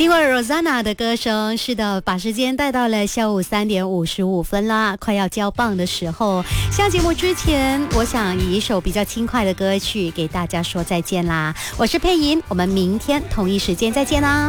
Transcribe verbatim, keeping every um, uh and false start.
听过 Rosanna 的歌声，是的，把时间带到了下午三点五十五分啦，快要交棒的时候。下节目之前，我想以一首比较轻快的歌曲给大家说再见啦。我是佩莹，我们明天同一时间再见啦。